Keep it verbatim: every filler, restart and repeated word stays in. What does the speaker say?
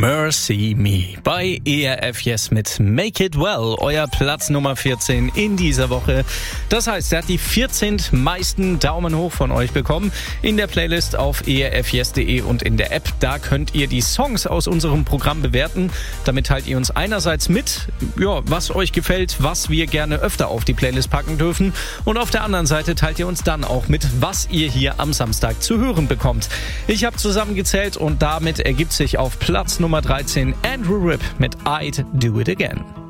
Mercy Me bei E R F Yes mit Make It Well, euer Platz Nummer vierzehn in dieser Woche. Das heißt, er hat die vierzehn meisten Daumen hoch von euch bekommen in der Playlist auf e r f yes punkt de und in der App. Da könnt ihr die Songs aus unserem Programm bewerten. Damit teilt ihr uns einerseits mit, ja, was euch gefällt, was wir gerne öfter auf die Playlist packen dürfen. Und auf der anderen Seite teilt ihr uns dann auch mit, was ihr hier am Samstag zu hören bekommt. Ich habe zusammengezählt und damit ergibt sich auf Platz Nummer dreizehn Andrew Ripp mit I'd Do It Again.